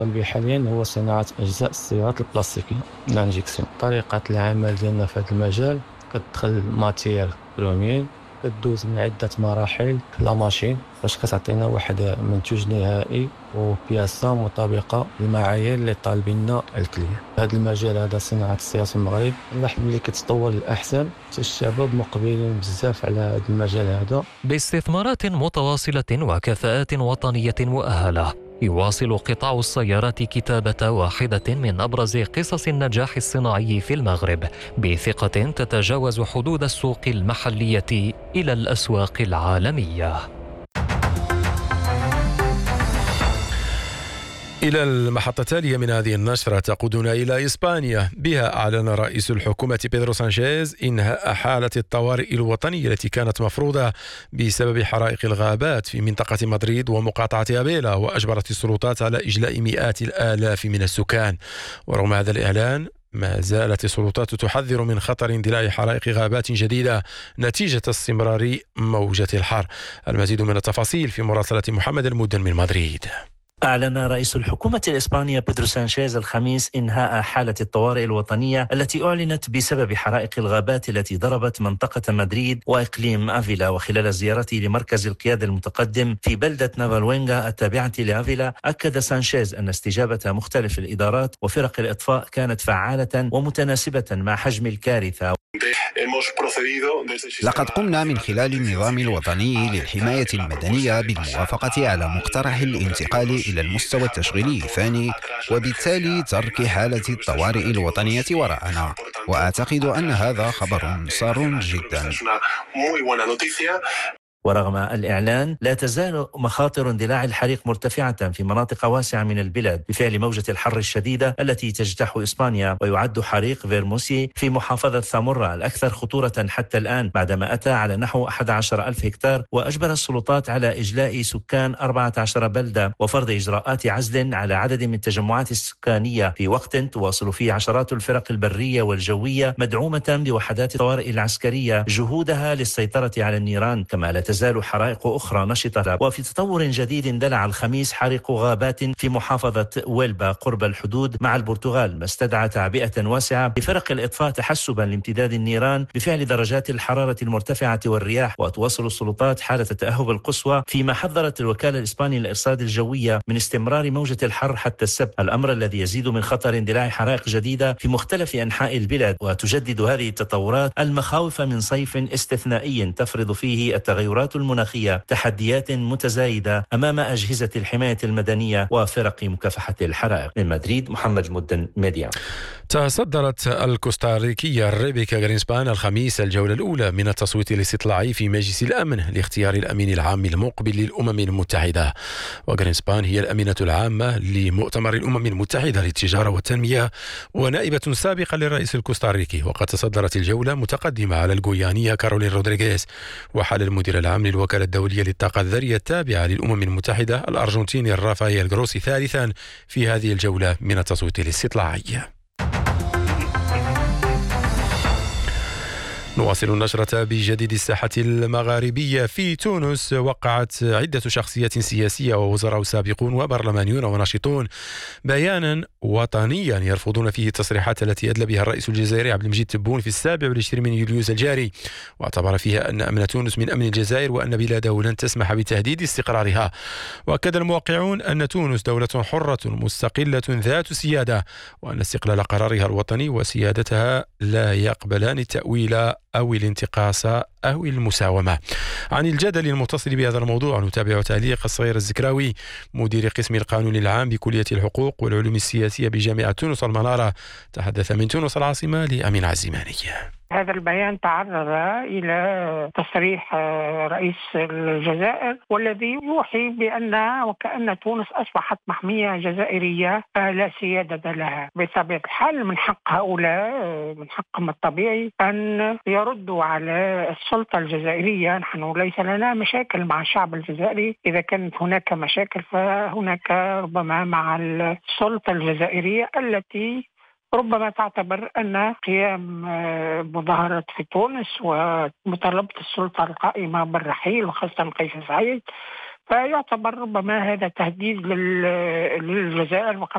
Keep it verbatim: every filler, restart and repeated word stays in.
طلبي حاليا هو صناعة أجزاء السيارات البلاستيكية لانجيكسيون. طريقة العمل ديالنا في هذا المجال كتدخل ماتير بروميي، كدوز من عدة مراحل لا ماشين باش كتعطينا واحد منتوج نهائي وبياسة مطابقة للمعايير اللي طالبيننا الكليان. هذا المجال هذا صناعة السيارات في المغرب نلاحظ ملي كتطور للأحسن، الشباب مقبلين بزاف على هذا المجال هذا. باستثمارات متواصلة وكفاءات وطنية مؤهلة، يواصل قطاع السيارات كتابة واحدة من أبرز قصص النجاح الصناعي في المغرب، بثقة تتجاوز حدود السوق المحلية إلى الأسواق العالمية. إلى المحطة التالية من هذه النشرة تقودنا إلى إسبانيا. بها أعلن رئيس الحكومة بيدرو سانشيز إنهاء حالة الطوارئ الوطنية التي كانت مفروضة بسبب حرائق الغابات في منطقة مدريد ومقاطعة أبيلا، وأجبرت السلطات على إجلاء مئات الآلاف من السكان. ورغم هذا الإعلان ما زالت السلطات تحذر من خطر اندلاع حرائق غابات جديدة نتيجة استمرار موجة الحر. المزيد من التفاصيل في مراسلة محمد المدن من مدريد. أعلن رئيس الحكومة الإسبانية بيدرو سانشيز الخميس إنهاء حالة الطوارئ الوطنية التي أعلنت بسبب حرائق الغابات التي ضربت منطقة مدريد وإقليم أفيلا. وخلال زيارته لمركز القيادة المتقدم في بلدة نافالوينغا التابعة لأفيلا، أكد سانشيز أن استجابة مختلف الإدارات وفرق الإطفاء كانت فعالة ومتناسبة مع حجم الكارثة. لقد قمنا من خلال النظام الوطني للحماية المدنية بالموافقة على مقترح الانتقال إلى المستوى التشغيلي الثاني، وبالتالي ترك حالة الطوارئ الوطنية وراءنا. وأعتقد أن هذا خبر سار جدا. ورغم الإعلان لا تزال مخاطر اندلاع الحريق مرتفعة في مناطق واسعة من البلاد بفعل موجة الحر الشديدة التي تجتاح إسبانيا. ويعد حريق فيرموسي في محافظة ثامورا الأكثر خطورة حتى الآن بعدما أتى على نحو أحد عشر ألف هكتار، وأجبر السلطات على إجلاء سكان أربعة عشر بلدة وفرض إجراءات عزل على عدد من التجمعات السكانية في وقت تواصل فيه عشرات الفرق البرية والجوية مدعومة بوحدات الطوارئ العسكرية جهودها للسيطرة على النيران. كما لا تزال حرائق أخرى نشطة. وفي تطور جديد اندلع الخميس حريق غابات في محافظة ويلبا قرب الحدود مع البرتغال، ما استدعى تعبئة واسعة لفرق الإطفاء تحسبا لامتداد النيران بفعل درجات الحرارة المرتفعة والرياح. وتواصل السلطات حالة التأهب القصوى، فيما حذرت الوكالة الإسبانية للإرصاد الجوية من استمرار موجة الحر حتى السبت، الأمر الذي يزيد من خطر اندلاع حرائق جديدة في مختلف أنحاء البلاد. وتجدد هذه التطورات المخاوف من صيف استثنائي تفرض فيه التغيرات المناخية تحديات متزايدة أمام أجهزة الحماية المدنية وفرق مكافحة الحرائق. من مدريد محمد المدن ميديا. تصدرت الكوستاريكية ريبيكا غرينسبان الخميس الجولة الأولى من التصويت الاستطلاعي في مجلس الأمن لاختيار الأمين العام المقبل للأمم المتحدة. وغرينسبان هي الأمينة العامة لمؤتمر الأمم المتحدة للتجارة والتنمية ونائبة سابقة للرئيس الكوستاريكي. وقد تصدرت الجولة متقدمة على الغويانية كارولين رودريغيز. وحال المدير العام للوكالة الدولية للطاقة الذرية التابعة للأمم المتحدة الأرجنتيني رافائيل غروسي ثالثا في هذه الجولة من التصويت الاستطلاعي. نواصل النشرة بجديد الساحة المغاربية. في تونس وقعت عدة شخصيات سياسية ووزراء سابقون وبرلمانيون وناشطون بيانا وطنيا يرفضون فيه التصريحات التي أدلى بها الرئيس الجزائري عبد المجيد تبون في السابع والعشرين من يوليوز الجاري، واعتبر فيها أن أمن تونس من أمن الجزائر وأن بلاده لن تسمح بتهديد استقرارها. وأكد الموقعون أن تونس دولة حرة مستقلة ذات سيادة، وأن استقلال قرارها الوطني وسيادتها لا يقبلان التأويل أو الانتقاص أو المساومة. عن الجدل المتصل بهذا الموضوع نتابع تعليق الصغير الزكراوي مدير قسم القانون العام بكلية الحقوق والعلوم السياسية بجامعة تونس المنارة، تحدث من تونس العاصمة لأمين عزيماني. هذا البيان تعرض إلى تصريح رئيس الجزائر والذي يوحي بأن وكأن تونس أصبحت محمية جزائرية لا سيادة لها. بطبيعة الحال من حق هؤلاء من حقهم الطبيعي أن يردوا على السلطة الجزائرية. نحن ليس لنا مشاكل مع الشعب الجزائري، إذا كانت هناك مشاكل فهناك ربما مع السلطة الجزائرية التي ربما تعتبر أن قيام مظاهرات في تونس ومطالبة السلطة القائمة بالرحيل وخاصة قيس سعيد فيعتبر ربما هذا تهديد للجزائر. وقد